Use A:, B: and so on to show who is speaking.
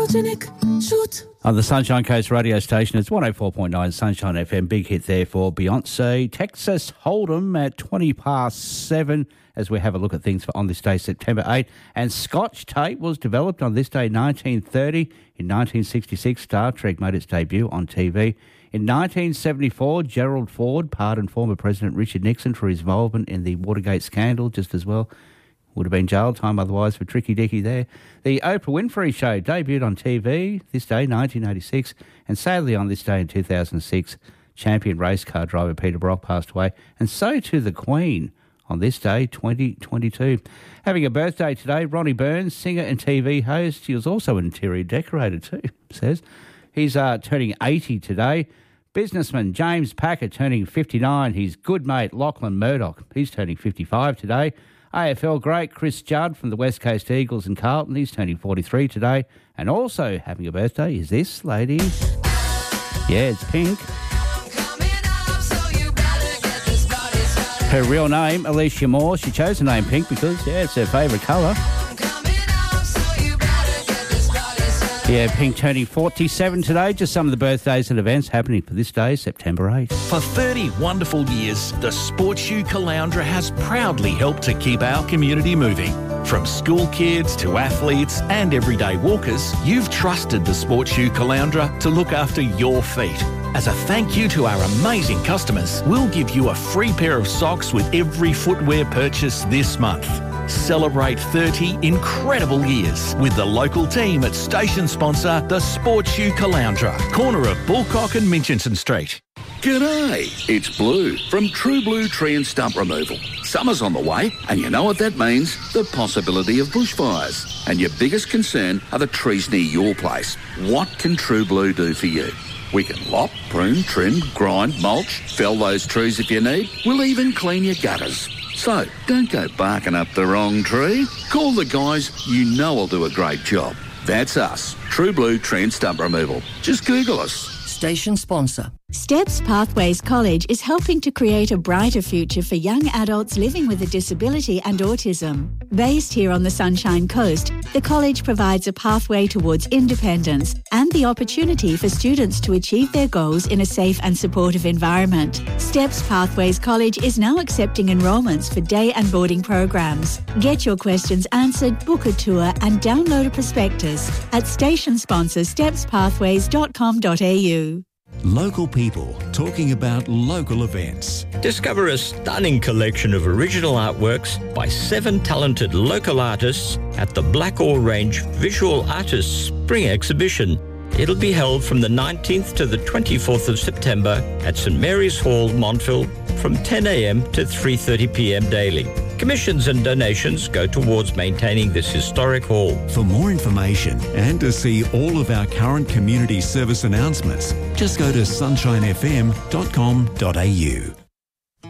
A: photogenic, shoot.
B: On the Sunshine Coast radio station, it's 104.9 Sunshine FM. Big hit there for Beyonce. Texas Hold'em at 7:20 as we have a look at things for on this day, September 8. And Scotch tape was developed on this day, 1930. In 1966, Star Trek made its debut on TV. In 1974, Gerald Ford pardoned former President Richard Nixon for his involvement in the Watergate scandal just as well. Would have been jail time otherwise for Tricky Dicky there. The Oprah Winfrey Show debuted on TV this day, 1986, and sadly on this day in 2006, champion race car driver Peter Brock passed away, and so too the Queen on this day, 2022. Having a birthday today, Ronnie Burns, singer and TV host. He was also an interior decorator too, says. He's turning 80 today. Businessman James Packer turning 59. His good mate Lachlan Murdoch, he's turning 55 today. AFL great Chris Judd from the West Coast Eagles and Carlton, he's turning 43 today. And also having a birthday is this lady. Yeah, it's Pink. Her real name, Alicia Moore. She chose the name Pink because, yeah, it's her favourite colour. Yeah, Pink turning 47 today. Just some of the birthdays and events happening for this day, September 8.
C: For 30 wonderful years, the Sports Shoe Caloundra has proudly helped to keep our community moving. From school kids to athletes and everyday walkers, you've trusted the Sports Shoe Caloundra to look after your feet. As a thank you to our amazing customers, we'll give you a free pair of socks with every footwear purchase this month. Celebrate 30 incredible years with the local team at station sponsor, the Sports Shoe Caloundra, corner of Bullcock and Minchinson Street.
D: G'day, it's Blue from True Blue Tree and Stump Removal. Summer's on the way, and you know what that means? The possibility of bushfires. And your biggest concern are the trees near your place. What can True Blue do for you? We can lop, prune, trim, grind, mulch, fell those trees if you need. We'll even clean your gutters. So, don't go barking up the wrong tree. Call the guys you know will do a great job. That's us, True Blue Tree and Stump Removal. Just Google us.
E: Station sponsor.
F: Steps Pathways College is helping to create a brighter future for young adults living with a disability and autism. Based here on the Sunshine Coast, the college provides a pathway towards independence and the opportunity for students to achieve their goals in a safe and supportive environment. Steps Pathways College is now accepting enrolments for day and boarding programs. Get your questions answered, book a tour and download a prospectus at station sponsor stepspathways.com.au.
G: Local people talking about local events.
H: Discover a stunning collection of original artworks by 7 talented local artists at the Blackall Range Visual Artists Spring Exhibition. It'll be held from the 19th to the 24th of September at St Mary's Hall, Montville, from 10 a.m. to 3:30 p.m. daily. Commissions and donations go towards maintaining this historic hall.
G: For more information and to see all of our current community service announcements, just go to sunshinefm.com.au.